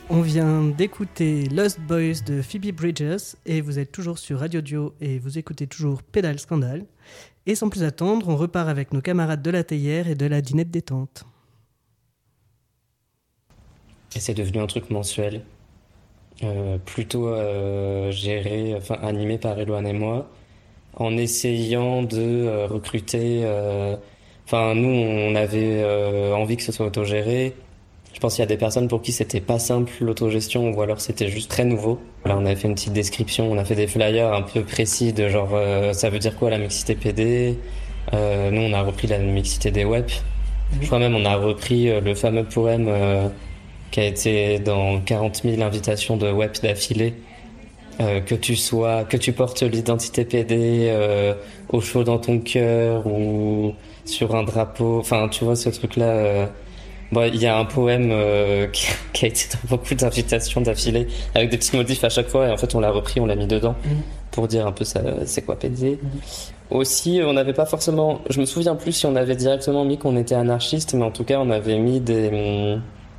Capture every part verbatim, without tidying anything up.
On vient d'écouter Lost Boys de Phoebe Bridgers et vous êtes toujours sur Radio Dio et vous écoutez toujours Pédale Scandale. Et sans plus attendre, on repart avec nos camarades de la théière et de la dînette détente. Et c'est devenu un truc mensuel, euh, plutôt euh, géré, enfin animé par Eloane et moi, en essayant de euh, recruter. euh, Enfin, nous, on avait euh, envie que ce soit autogéré. Je pense qu'il y a des personnes pour qui c'était pas simple l'autogestion ou alors c'était juste très nouveau. Là, on avait fait une petite description, on a fait des flyers un peu précis de genre euh, ça veut dire quoi la mixité P D. Euh, nous, on a repris la mixité des web. Je crois même on a repris euh, le fameux poème euh, qui a été dans quarante mille invitations de web d'affilée. Euh, que tu sois, que tu portes l'identité P D euh, au chaud dans ton cœur ou sur un drapeau. Enfin, tu vois ce truc-là. Euh, Bon, il y a un poème euh, qui, qui a été dans beaucoup d'invitations d'affilée avec des petits modifs à chaque fois et en fait on l'a repris, on l'a mis dedans mmh. pour dire un peu ça, c'est quoi P D. Mmh. Aussi, on n'avait pas forcément, je me souviens plus si on avait directement mis qu'on était anarchiste, mais en tout cas on avait mis des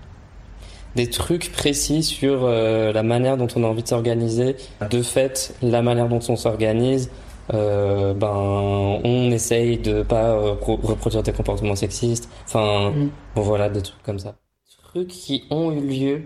des trucs précis sur euh, la manière dont on a envie de s'organiser. De fait, la manière dont on s'organise. Euh, ben on essaye de pas euh, reproduire des comportements sexistes, enfin mmh. bon voilà, des trucs comme ça, trucs qui ont eu lieu.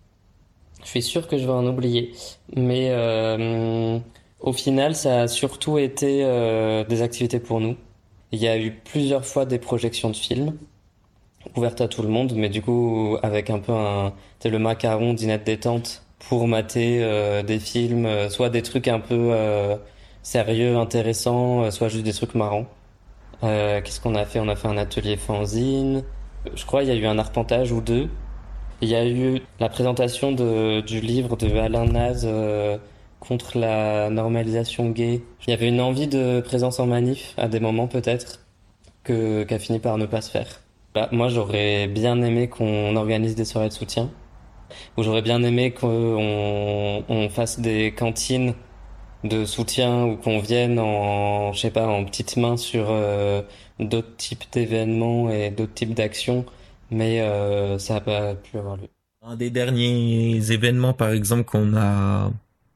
Je suis sûr que je vais en oublier, mais euh, au final ça a surtout été euh, des activités pour nous. Il y a eu plusieurs fois des projections de films ouvertes à tout le monde, mais du coup avec un peu un c'est le macaron dînette détente pour mater euh, des films, euh, soit des trucs un peu euh, sérieux, intéressant, soit juste des trucs marrants. Euh, qu'est-ce qu'on a fait? On a fait un atelier fanzine. Je crois qu'il y a eu un arpentage ou deux. Il y a eu la présentation de, du livre de Alain Naz euh, contre la normalisation gay. Il y avait une envie de présence en manif à des moments peut-être que, qui a fini par ne pas se faire. Bah, moi j'aurais bien aimé qu'on organise des soirées de soutien. Ou j'aurais bien aimé qu'on on fasse des cantines de soutien ou qu'on vienne en, je sais pas, en petites mains sur euh, d'autres types d'événements et d'autres types d'actions, mais euh, ça n'a pas pu avoir lieu. Un des derniers événements, par exemple, qu'on a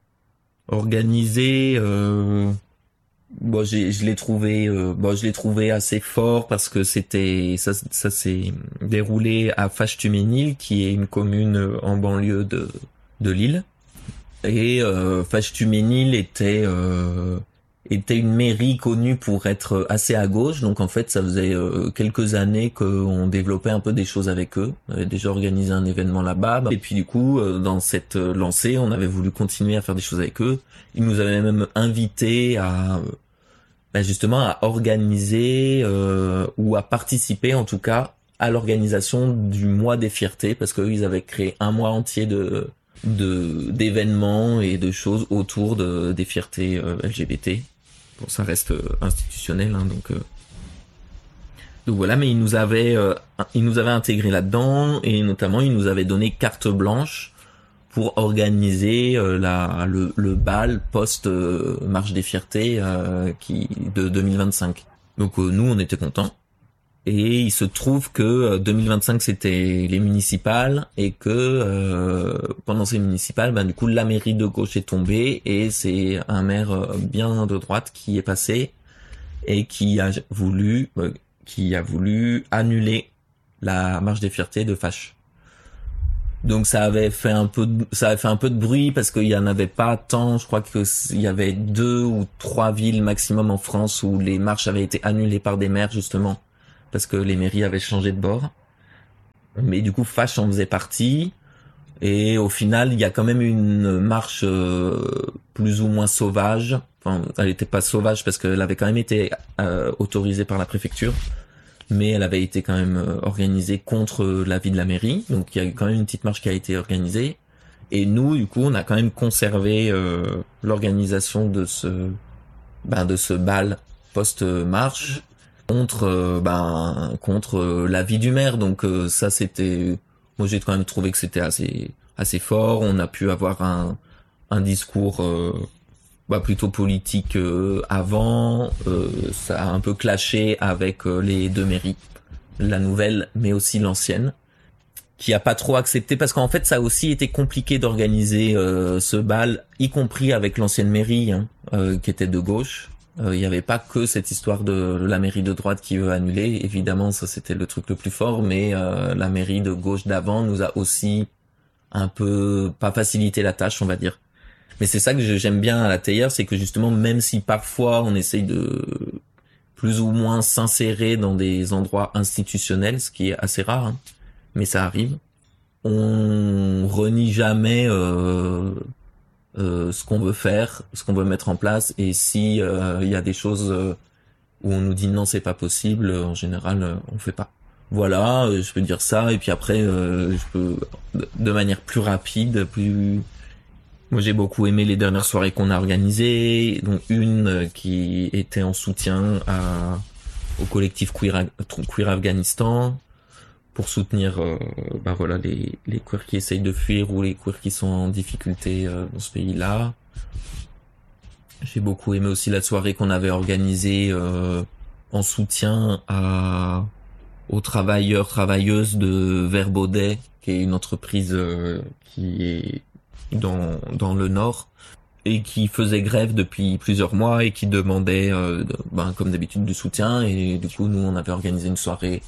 organisé, euh, bon, j'ai, je l'ai trouvé, euh, bon, je l'ai trouvé assez fort parce que c'était, ça, ça s'est déroulé à Fâche-Tuménil, qui est une commune en banlieue de de Lille. Et euh, Fâche-Tuménil était euh, était une mairie connue pour être assez à gauche, donc en fait ça faisait euh, quelques années qu'on développait un peu des choses avec eux. On avait déjà organisé un événement là-bas, et puis du coup euh, dans cette lancée on avait voulu continuer à faire des choses avec eux. Ils nous avaient même invité à bah, justement à organiser euh, ou à participer en tout cas à l'organisation du mois des fiertés, parce qu'eux ils avaient créé un mois entier de de d'événements et de choses autour de des fiertés euh, L G B T. Bon, ça reste euh, institutionnel, hein, donc euh... donc voilà. Mais ils nous avaient euh, ils nous avaient intégré là-dedans, et notamment ils nous avaient donné carte blanche pour organiser euh, la le le bal post euh, marche des fiertés euh, qui de deux mille vingt-cinq. Donc euh, nous on était contents. Et il se trouve que deux mille vingt-cinq c'était les municipales, et que euh, pendant ces municipales, ben du coup la mairie de gauche est tombée et c'est un maire bien de droite qui est passé et qui a voulu euh, qui a voulu annuler la marche des fiertés de Fâche. Donc ça avait fait un peu de, ça avait fait un peu de bruit parce qu'il y en avait pas tant. Je crois que il y avait deux ou trois villes maximum en France où les marches avaient été annulées par des maires justement, parce que les mairies avaient changé de bord. Mais du coup, Fâche en faisait partie. Et au final, il y a quand même une marche euh, plus ou moins sauvage. Enfin, elle n'était pas sauvage parce qu'elle avait quand même été euh, autorisée par la préfecture. Mais elle avait été quand même euh, organisée contre l'avis de la mairie. Donc, il y a eu quand même une petite marche qui a été organisée. Et nous, du coup, on a quand même conservé euh, l'organisation de ce, ben, de ce bal post-marche contre euh, ben contre euh, l'avis du maire. Donc euh, ça c'était, moi j'ai quand même trouvé que c'était assez assez fort. On a pu avoir un un discours euh, bah plutôt politique euh, avant. Euh, ça a un peu clashé avec euh, les deux mairies, la nouvelle mais aussi l'ancienne. qui a pas trop accepté, parce qu'en fait ça a aussi été compliqué d'organiser euh, ce bal, y compris avec l'ancienne mairie hein, euh, qui était de gauche. Il euh, y avait pas que cette histoire de la mairie de droite qui veut annuler, évidemment ça c'était le truc le plus fort, mais euh, la mairie de gauche d'avant nous a aussi un peu pas facilité la tâche, on va dire. Mais c'est ça que j'aime bien à la Théière, c'est que justement même si parfois on essaye de plus ou moins s'insérer dans des endroits institutionnels, ce qui est assez rare, hein, mais ça arrive. On renie jamais euh, euh, ce qu'on veut faire, ce qu'on veut mettre en place, et si il euh, y a des choses où on nous dit non c'est pas possible, en général euh, on fait pas. Voilà, euh, je peux dire ça, et puis après euh, je peux de manière plus rapide, plus. Moi j'ai beaucoup aimé les dernières soirées qu'on a organisées, dont une qui était en soutien à au collectif Queer, Queer Afghanistan, pour soutenir euh, bah voilà les les queers qui essayent de fuir ou les queers qui sont en difficulté euh, dans ce pays-là. J'ai beaucoup aimé aussi la soirée qu'on avait organisée euh, en soutien à aux travailleurs travailleuses de Verbaudet, qui est une entreprise euh, qui est dans dans le Nord et qui faisait grève depuis plusieurs mois et qui demandait euh, de, ben comme d'habitude du soutien, et du coup nous on avait organisé une soirée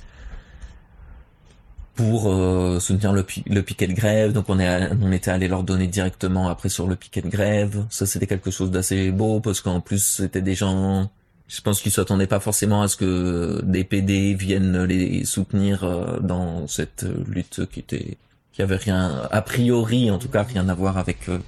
pour euh, soutenir le, le piquet de grève. Donc on est on était allé leur donner directement après sur le piquet de grève. Ça c'était quelque chose d'assez beau, parce qu'en plus c'était des gens, je pense qu'ils s'attendaient pas forcément à ce que des P D viennent les soutenir euh, dans cette lutte qui était qui avait rien, a priori en tout cas rien à voir avec euh,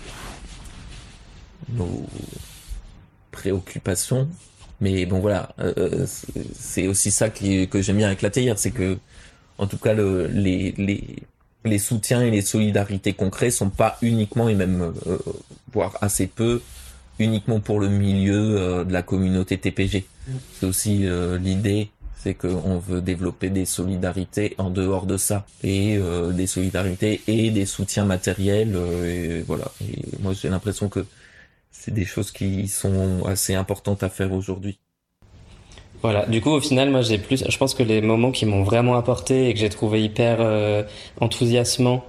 nos préoccupations. Mais bon voilà, euh, c'est aussi ça qui, que j'aime bien avec la Théière, c'est que en tout cas le, les les les soutiens et les solidarités concrets sont pas uniquement, et même euh, voire assez peu uniquement pour le milieu euh, de la communauté T P G. C'est aussi euh, l'idée, c'est qu'on veut développer des solidarités en dehors de ça, et euh, des solidarités et des soutiens matériels, euh, et voilà. Et moi j'ai l'impression que c'est des choses qui sont assez importantes à faire aujourd'hui. Voilà, du coup au final moi j'ai plus, je pense que les moments qui m'ont vraiment apporté et que j'ai trouvé hyper euh, enthousiasmant,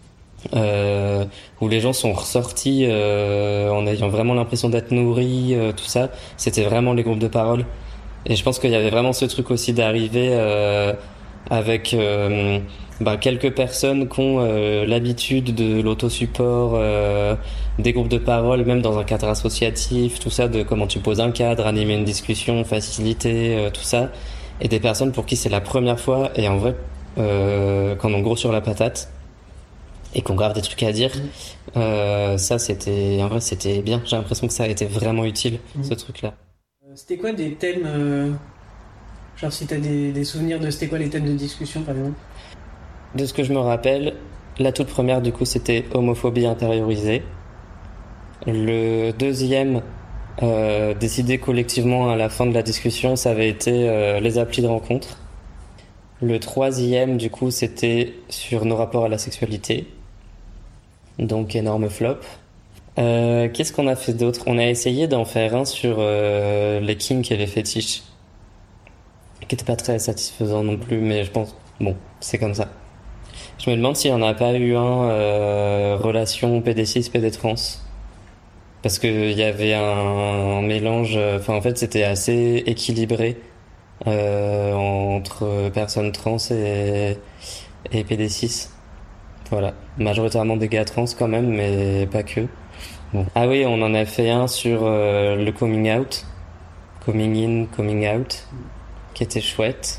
euh, où les gens sont ressortis euh, en ayant vraiment l'impression d'être nourris, euh, tout ça, c'était vraiment les groupes de parole. Et je pense qu'il y avait vraiment ce truc aussi d'arriver euh, avec euh, bah, quelques personnes qui ont euh, l'habitude de l'autosupport, euh, des groupes de parole, même dans un cadre associatif, tout ça, de comment tu poses un cadre, animer une discussion, faciliter, euh, tout ça. Et des personnes pour qui c'est la première fois, et en vrai, euh, qu'on en gros sur la patate, et qu'on grave des trucs à dire, euh, ça c'était, en vrai c'était bien. J'ai l'impression que ça a été vraiment utile, mmh. ce truc-là. C'était quoi des thèmes, euh, genre si t'as des, des souvenirs de c'était quoi les thèmes de discussion par exemple? De ce que je me rappelle, la toute première du coup c'était homophobie intériorisée. Le deuxième, euh, décidé collectivement à la fin de la discussion, ça avait été euh, les applis de rencontre. Le troisième du coup c'était sur nos rapports à la sexualité, donc énorme flop. Euh, qu'est-ce qu'on a fait d'autre? On a essayé d'en faire un sur euh, les kinks et les fétiches, qui était pas très satisfaisant non plus, mais je pense, bon, c'est comme ça. Je me demande s'il n'y en a pas eu un euh, relation P D six, P D trans, parce que il y avait un, un mélange, enfin en fait c'était assez équilibré euh, entre personnes trans et, et P D six. Voilà, majoritairement des gars trans quand même, mais pas que. Bon. Ah oui, on en a fait un sur euh, le coming out, coming in, coming out, qui était chouette.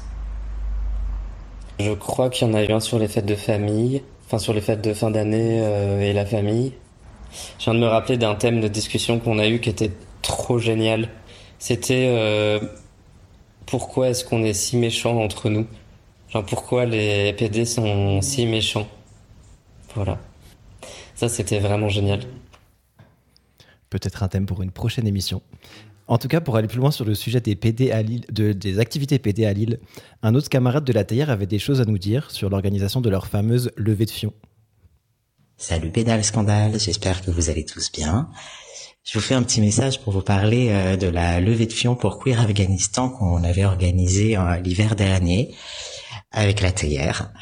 Je crois qu'il y en a eu un sur les fêtes de famille, enfin sur les fêtes de fin d'année euh, et la famille. Je viens de me rappeler d'un thème de discussion qu'on a eu qui était trop génial. C'était euh, pourquoi est-ce qu'on est si méchants entre nous ? Genre pourquoi les P D sont si méchants ? Voilà. Ça c'était vraiment génial. Peut-être un thème pour une prochaine émission. En tout cas, pour aller plus loin sur le sujet des P D à Lille, de, des activités P D à Lille, un autre camarade de la Théière avait des choses à nous dire sur l'organisation de leur fameuse levée de fion. Salut Pédale Scandale, j'espère que vous allez tous bien. Je vous fais un petit message pour vous parler euh, de la levée de fion pour Queer Afghanistan qu'on avait organisée euh, l'hiver dernier avec la Théière.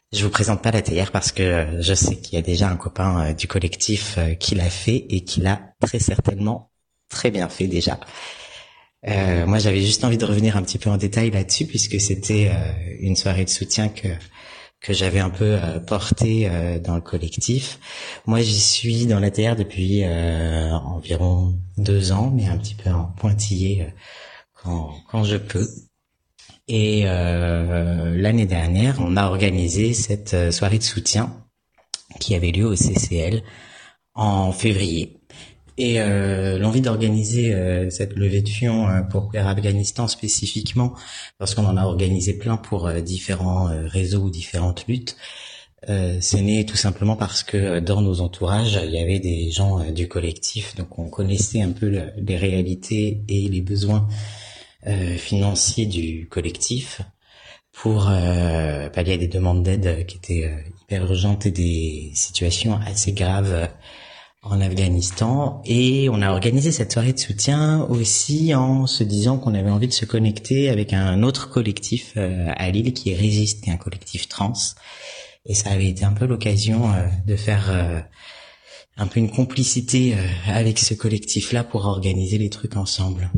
Je vous présente pas la théière parce que je sais qu'il y a déjà un copain du collectif qui l'a fait et qui l'a très certainement très bien fait déjà. Euh, moi, j'avais juste envie de revenir un petit peu en détail là-dessus puisque c'était euh, une soirée de soutien que que j'avais un peu euh, portée euh, dans le collectif. Moi, j'y suis dans la théière depuis euh, environ deux ans, mais un petit peu en pointillé euh, quand quand je peux. Et euh, l'année dernière, on a organisé cette euh, soirée de soutien qui avait lieu au C C L en février. Et euh, l'envie d'organiser euh, cette levée de fonds euh, pour Queer Afghanistan spécifiquement, parce qu'on en a organisé plein pour euh, différents euh, réseaux ou différentes luttes, euh, c'est né tout simplement parce que euh, dans nos entourages, il y avait des gens euh, du collectif, donc on connaissait un peu le, les réalités et les besoins Euh, financier du collectif pour euh, pallier à des demandes d'aide qui étaient euh, hyper urgentes et des situations assez graves euh, en Afghanistan. Et on a organisé cette soirée de soutien aussi en se disant qu'on avait envie de se connecter avec un autre collectif euh, à Lille qui est Résiste, un collectif trans. Et ça avait été un peu l'occasion euh, de faire euh, un peu une complicité euh, avec ce collectif-là pour organiser les trucs ensemble.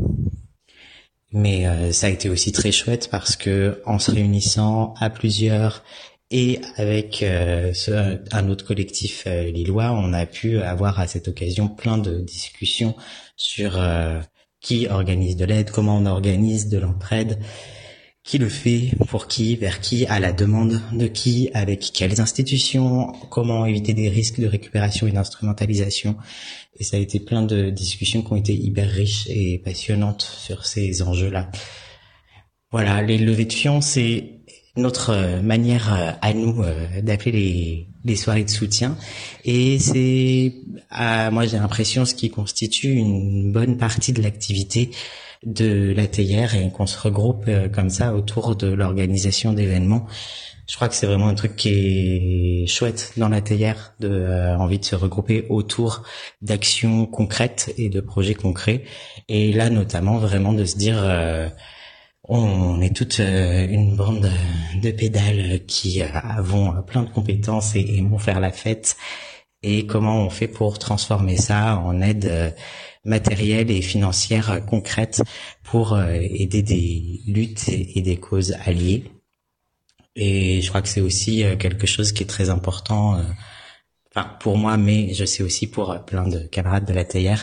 Mais euh, ça a été aussi très chouette parce que en se réunissant à plusieurs et avec euh, ce, un autre collectif euh, lillois, on a pu avoir à cette occasion plein de discussions sur euh, qui organise de l'aide, comment on organise de l'entraide, qui le fait, pour qui, vers qui, à la demande de qui, avec quelles institutions, comment éviter des risques de récupération et d'instrumentalisation. Et ça a été plein de discussions qui ont été hyper riches et passionnantes sur ces enjeux-là. Voilà, les levées de fonds, c'est notre manière à nous d'appeler les, les soirées de soutien. Et c'est, à, moi j'ai l'impression, ce qui constitue une bonne partie de l'activité de la théière et qu'on se regroupe comme ça autour de l'organisation d'événements. Je crois que c'est vraiment un truc qui est chouette dans la théière, de euh, envie de se regrouper autour d'actions concrètes et de projets concrets. Et là, notamment, vraiment de se dire, euh, on est toute euh, une bande de pédales qui euh, avons plein de compétences et aimons faire la fête. Et comment on fait pour transformer ça en aide euh, matérielle et financière euh, concrète pour euh, aider des luttes et, et des causes alliées. Et je crois que c'est aussi quelque chose qui est très important, euh, enfin pour moi, mais je sais aussi pour plein de camarades de la théière,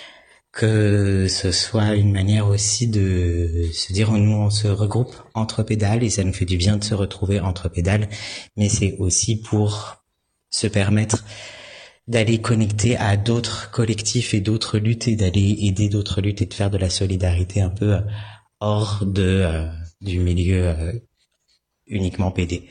que ce soit une manière aussi de se dire, nous on se regroupe entre pédales et ça nous fait du bien de se retrouver entre pédales, mais c'est aussi pour se permettre d'aller connecter à d'autres collectifs et d'autres luttes et d'aller aider d'autres luttes et de faire de la solidarité un peu hors de euh, du milieu euh, uniquement P D.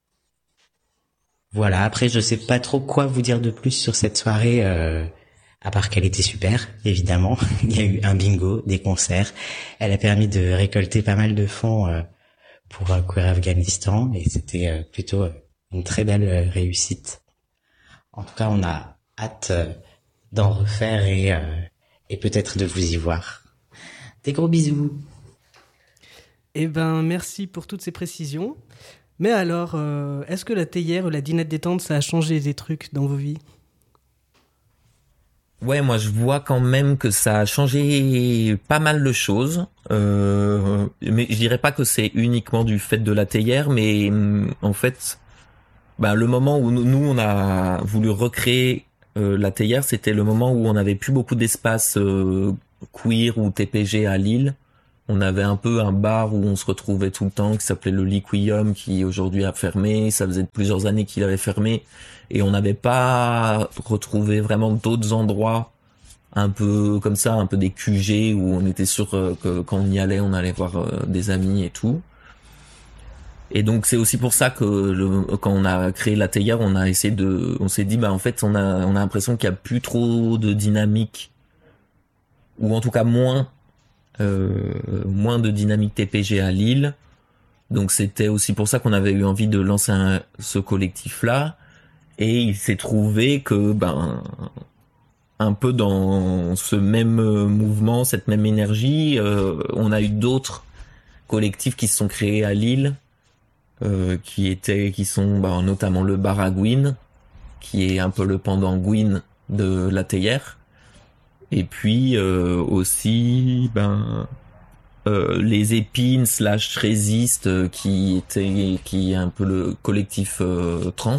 Voilà, après je sais pas trop quoi vous dire de plus sur cette soirée, euh, à part qu'elle était super, évidemment. Il y a eu un bingo, des concerts, elle a permis de récolter pas mal de fonds euh, pour euh, Queer Afghanistan et c'était euh, plutôt euh, une très belle euh, réussite. En tout cas, on a hâte euh, d'en refaire et, euh, et peut-être de vous y voir. Des gros bisous. Eh ben, merci pour toutes ces précisions. Mais alors, euh, est-ce que la théière ou la dinette détente, ça a changé des trucs dans vos vies ? Ouais, moi je vois quand même que ça a changé pas mal de choses. Euh, mais je dirais pas que c'est uniquement du fait de la théière, mais en fait, bah, le moment où nous on a voulu recréer euh, la théière, c'était le moment où on n'avait plus beaucoup d'espace euh, queer ou T P G à Lille. On avait un peu un bar où on se retrouvait tout le temps, qui s'appelait le Liquium, qui aujourd'hui a fermé. Ça faisait plusieurs années qu'il avait fermé. Et on n'avait pas retrouvé vraiment d'autres endroits un peu comme ça, un peu des Q G, où on était sûr que quand on y allait, on allait voir des amis et tout. Et donc c'est aussi pour ça que le, quand on a créé la théière, on a essayé de, on s'est dit, bah en fait, on a, on a l'impression qu'il y a plus trop de dynamique, ou en tout cas moins. Euh, moins de dynamique T P G à Lille, donc c'était aussi pour ça qu'on avait eu envie de lancer un, ce collectif-là, et il s'est trouvé que ben un peu dans ce même mouvement, cette même énergie, euh, on a eu d'autres collectifs qui se sont créés à Lille, euh, qui étaient, qui sont bah, notamment le bar à Gouin, qui est un peu le pendant Gouin de la Théière, et puis euh, aussi ben euh, les Épines slash Résiste, euh, qui était qui est un peu le collectif euh, trans.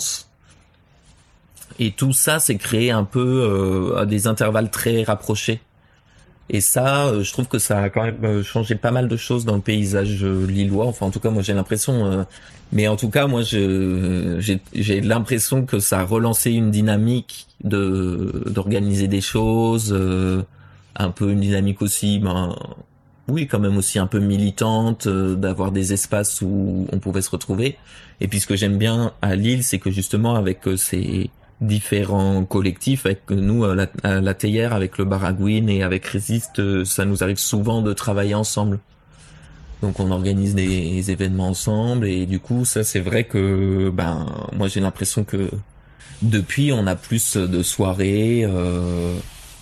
Et tout ça s'est créé un peu euh, à des intervalles très rapprochés. Et ça, euh, je trouve que ça a quand même euh, changé pas mal de choses dans le paysage euh, lillois. Enfin, en tout cas, moi, j'ai l'impression. Euh, mais en tout cas, moi, je, j'ai, j'ai l'impression que ça a relancé une dynamique de d'organiser des choses, euh, un peu une dynamique aussi, ben, oui, quand même aussi un peu militante, euh, d'avoir des espaces où on pouvait se retrouver. Et puis, ce que j'aime bien à Lille, c'est que justement, avec euh, ces différents collectifs, avec nous à la, à la Théière, avec le bar à Gouin et avec Résiste, ça nous arrive souvent de travailler ensemble. Donc on organise des événements ensemble, et du coup ça c'est vrai que ben moi j'ai l'impression que depuis on a plus de soirées, euh,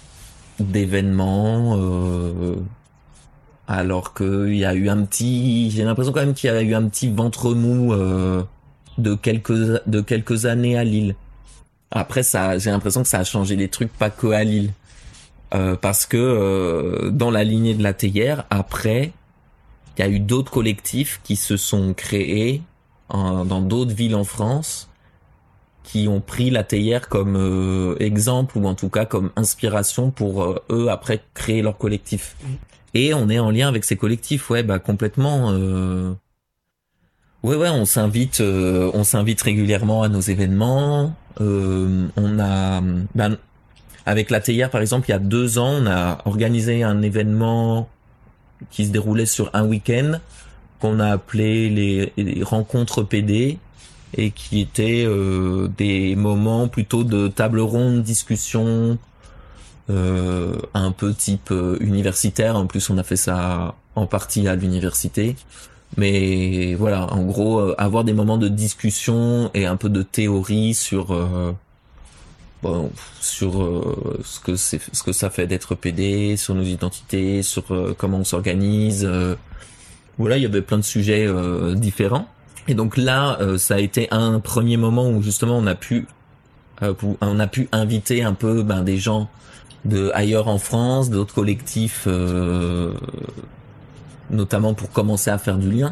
d'événements, euh, alors qu'il y a eu un petit, j'ai l'impression quand même qu'il y a eu un petit ventre mou euh, de quelques de quelques années à Lille. Après, ça, j'ai l'impression que ça a changé les trucs, pas que à Lille, euh, parce que euh, dans la lignée de la Théière, après, il y a eu d'autres collectifs qui se sont créés en, dans d'autres villes en France, qui ont pris la Théière comme euh, exemple, ou en tout cas comme inspiration pour euh, eux après créer leur collectif. Et on est en lien avec ces collectifs, ouais, bah complètement. Euh... Ouais, ouais, on s'invite, euh, on s'invite régulièrement à nos événements. Euh, on a, ben, avec la Théière par exemple, il y a deux ans, on a organisé un événement qui se déroulait sur un week-end, qu'on a appelé les, les rencontres P D, et qui étaient euh, des moments plutôt de table ronde, discussion, euh, un peu type euh, universitaire. En plus, on a fait ça en partie à l'université. Mais voilà, en gros, euh, avoir des moments de discussion et un peu de théorie sur euh, bon, sur euh, ce que c'est, ce que ça fait d'être P D, sur nos identités, sur euh, comment on s'organise. Euh, voilà, il y avait plein de sujets euh, différents. Et donc là, euh, ça a été un premier moment où justement on a pu euh, on a pu inviter un peu ben des gens de ailleurs en France, d'autres collectifs. Euh, notamment pour commencer à faire du lien,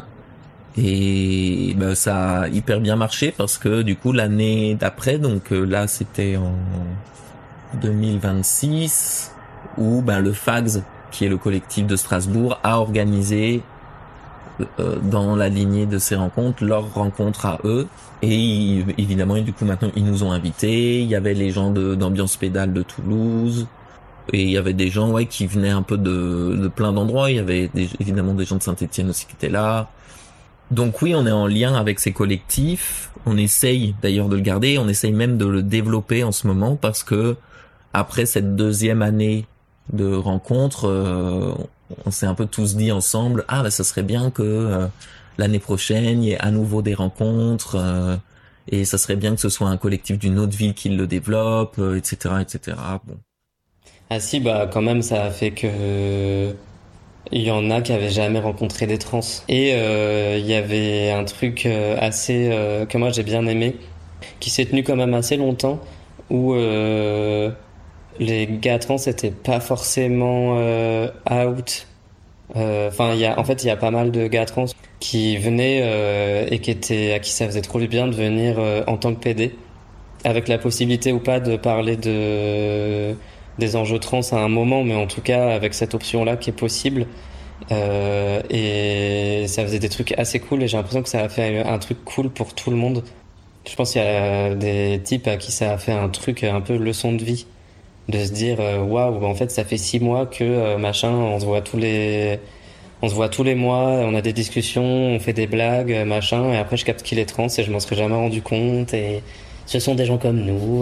et ben ça a hyper bien marché, parce que du coup l'année d'après, donc euh, là c'était en deux mille vingt-six, où ben le F A G S, qui est le collectif de Strasbourg, a organisé euh, dans la lignée de ces rencontres leur rencontre à eux, et ils, évidemment et du coup maintenant ils nous ont invités. Il y avait les gens de d'Ambiance Pédale de Toulouse, et il y avait des gens ouais qui venaient un peu de, de plein d'endroits. Il y avait des, évidemment des gens de Saint-Étienne aussi qui étaient là. Donc oui, on est en lien avec ces collectifs. On essaye d'ailleurs de le garder. On essaye même de le développer en ce moment, parce que après cette deuxième année de rencontres, euh, on s'est un peu tous dit ensemble, ah bah ça serait bien que euh, l'année prochaine il y ait à nouveau des rencontres, euh, et ça serait bien que ce soit un collectif d'une autre ville qui le développe, euh, et cetera, et cetera. Bon. Ah si, bah quand même, ça a fait que il y en a qui avaient jamais rencontré des trans. Et euh, il y avait un truc assez euh, que moi j'ai bien aimé, qui s'est tenu quand même assez longtemps, où euh, les gars trans étaient pas forcément euh, out. Enfin, euh, il y a en fait il y a pas mal de gars trans qui venaient euh, et qui étaient à qui ça faisait trop du bien de venir euh, en tant que P D, avec la possibilité ou pas de parler de des enjeux trans à un moment, mais en tout cas avec cette option-là qui est possible. Euh, et ça faisait des trucs assez cool, et j'ai l'impression que ça a fait un truc cool pour tout le monde. Je pense qu'il y a des types à qui ça a fait un truc un peu leçon de vie, de se dire waouh, en fait ça fait six mois que euh, machin, on se voit tous les on se voit tous les mois, on a des discussions, on fait des blagues, machin, et après je capte qu'il est trans et je m'en serais jamais rendu compte, et ce sont des gens comme nous.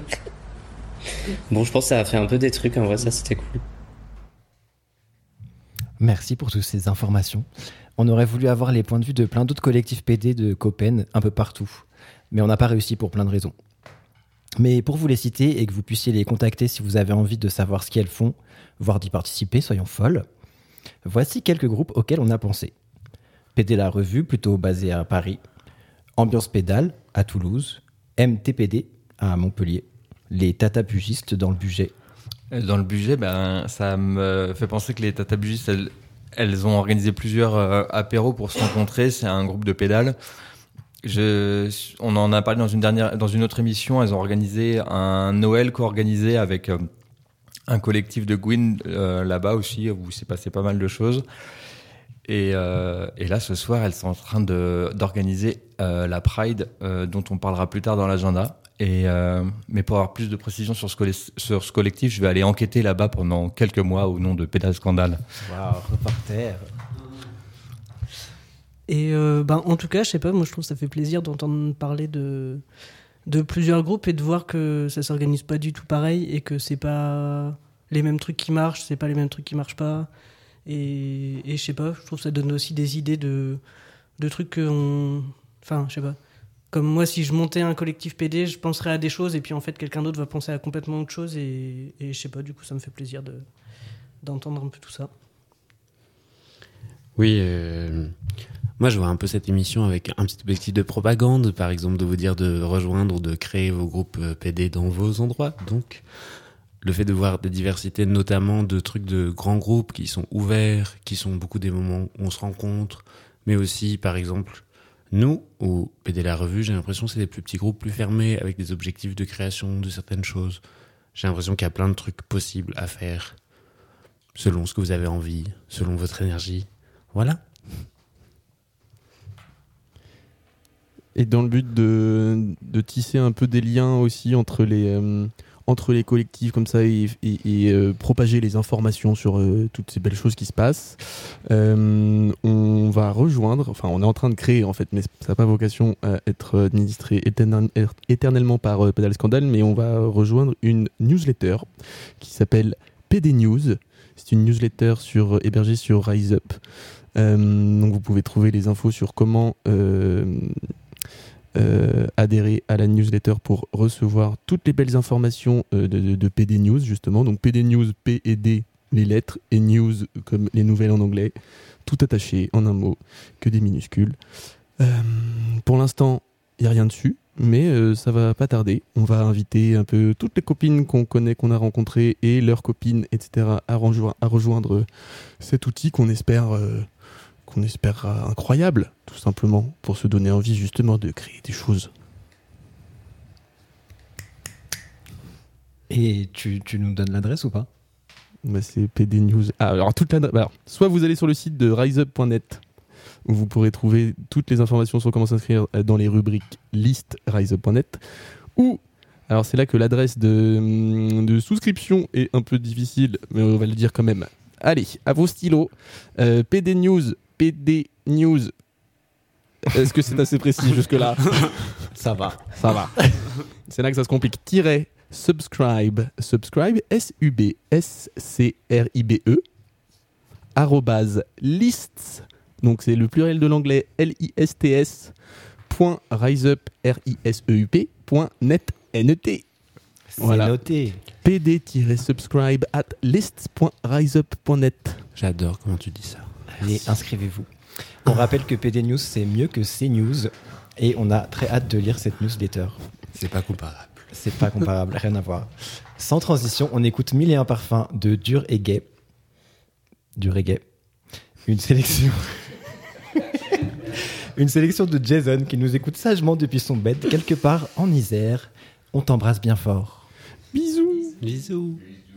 Bon, je pense que ça a fait un peu des trucs, en vrai, ça c'était cool. Merci pour toutes ces informations. On aurait voulu avoir les points de vue de plein d'autres collectifs P D de Copen un peu partout, mais on n'a pas réussi pour plein de raisons. Mais pour vous les citer et que vous puissiez les contacter si vous avez envie de savoir ce qu'elles font, voire d'y participer, soyons folles, voici quelques groupes auxquels on a pensé. P D La Revue, plutôt basée à Paris. Ambiance Pédale à Toulouse, M T P D à Montpellier, les tatabugistes dans le budget. Dans le budget, ben, ça me fait penser que les tatabugistes, elles, elles ont organisé plusieurs euh, apéros pour se rencontrer. C'est un groupe de pédales. Je, on en a parlé dans une dernière, dans une autre émission. Elles ont organisé un Noël co-organisé avec euh, un collectif de Gwyn euh, là-bas aussi, où s'est passé pas mal de choses. Et, euh, et là, ce soir, elles sont en train de, d'organiser euh, la Pride, euh, dont on parlera plus tard dans l'agenda. Et euh, mais pour avoir plus de précision sur ce, coll- sur ce collectif, je vais aller enquêter là-bas pendant quelques mois au nom de Pédale Scandale. Waouh, reporter. Et euh, ben, en tout cas, je sais pas, moi je trouve que ça fait plaisir d'entendre parler de, de plusieurs groupes et de voir que ça s'organise pas du tout pareil et que c'est pas les mêmes trucs qui marchent, c'est pas les mêmes trucs qui marchent pas. Et, et je sais pas, je trouve que ça donne aussi des idées de, de trucs qu'on... Enfin, je sais pas. Comme moi, si je montais un collectif P D, je penserais à des choses et puis en fait, quelqu'un d'autre va penser à complètement autre chose et, et je sais pas, du coup, ça me fait plaisir de, d'entendre un peu tout ça. Oui, euh, moi je vois un peu cette émission avec un petit objectif de propagande, par exemple de vous dire de rejoindre ou de créer vos groupes P D dans vos endroits. Donc le fait de voir des diversités, notamment de trucs de grands groupes qui sont ouverts, qui sont beaucoup des moments où on se rencontre, mais aussi par exemple nous, ou P D La Revue, j'ai l'impression que c'est des plus petits groupes plus fermés avec des objectifs de création de certaines choses. J'ai l'impression qu'il y a plein de trucs possibles à faire selon ce que vous avez envie, selon votre énergie. Voilà. Et dans le but de, de tisser un peu des liens aussi entre les, euh, entre les collectifs comme ça et, et, et euh, propager les informations sur euh, toutes ces belles choses qui se passent, euh, on va rejoindre, enfin on est en train de créer en fait, mais ça n'a pas vocation à être administré éternel, éternellement par euh, Pédale Scandale, mais on va rejoindre une newsletter qui s'appelle P D News. C'est une newsletter sur, hébergée sur Rise Up. Euh, donc vous pouvez trouver les infos sur comment euh, euh, adhérer à la newsletter pour recevoir toutes les belles informations euh, de, de, de P D News justement. Donc P D News, P et D, les lettres, et news comme les nouvelles en anglais, tout attaché en un mot, que des minuscules. Euh, pour l'instant, il n'y a rien dessus, mais euh, ça va pas tarder. On va inviter un peu toutes les copines qu'on connaît, qu'on a rencontrées et leurs copines, et cetera à, rejoindre, à rejoindre cet outil qu'on espère... Euh, qu'on espère incroyable, tout simplement, pour se donner envie justement de créer des choses. Et tu, tu nous donnes l'adresse ou pas ? Bah, c'est P D News. Ah, alors, toute l'adresse... alors, soit vous allez sur le site de riseup point net, où vous pourrez trouver toutes les informations sur comment s'inscrire dans les rubriques liste riseup point net, ou, alors c'est là que l'adresse de, de souscription est un peu difficile, mais on va le dire quand même. Allez, à vos stylos, euh, P D News, P D News. Est-ce que c'est assez précis jusque-là ? Ça va. Ça va. C'est là que ça se complique. Tiret subscribe, subscribe, S U B S C R I B E, arrobase lists, donc c'est le pluriel de l'anglais L I S T S, point riseup, R I S E U P, point net, N E T. C'est voilà. noté. P D-subscribe at lists point riseup point net. J'adore comment tu dis ça. Allez, inscrivez-vous. On rappelle que P D News, c'est mieux que C News. Et on a très hâte de lire cette newsletter. C'est pas comparable. C'est pas comparable, rien à voir. Sans transition, on écoute Mille et un parfums de Dur et Gay. Dur et Gay. Une sélection... Une sélection de Jason qui nous écoute sagement depuis son bed, quelque part en Isère. On t'embrasse bien fort. Bisous. Bisous.